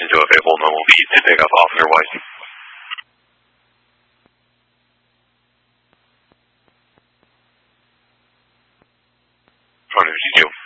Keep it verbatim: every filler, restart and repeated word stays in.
to available normal feed to pick up Officer Weiss. Front of G two.